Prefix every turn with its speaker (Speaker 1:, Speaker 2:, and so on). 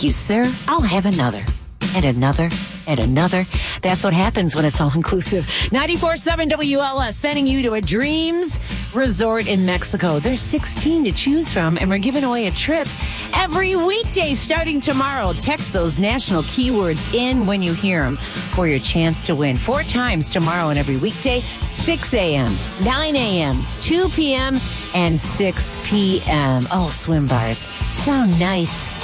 Speaker 1: Thank you, sir. I'll have another. And another, and another. That's what happens when it's all-inclusive. 94.7 WLS, sending you to a Dreams Resort in Mexico. There's 16 to choose from, and we're giving away a trip every weekday starting tomorrow. Text those national keywords in when you hear them for your chance to win. 4 times tomorrow and every weekday, 6 a.m., 9 a.m., 2 p.m., and 6 p.m. Oh, swim bars. So nice.